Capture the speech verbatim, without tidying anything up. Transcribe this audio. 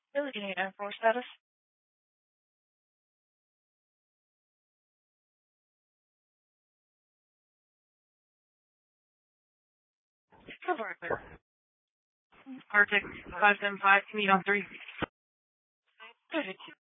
Really getting an four status. Cover clear. Arctic five seven five, commute on three. Good.